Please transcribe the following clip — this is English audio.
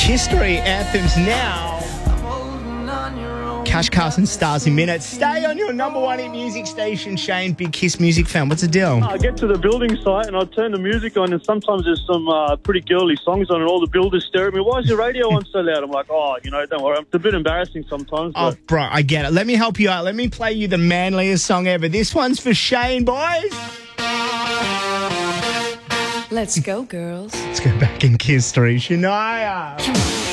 History anthems now. Cash Carson Stars in minutes. Stay on your number one hit music station, Shane. Big Kiss music fan. What's the deal? I get to the building site and I turn the music on, and sometimes there's some pretty girly songs on, and all the builders stare at me. Why is your radio on so loud? I'm like, don't worry. It's a bit embarrassing sometimes. Oh, bro, I get it. Let me help you out. Let me play you the manliest song ever. This one's for Shane, boys. Let's go, girls. Let's go back in Kiss 3. Shania.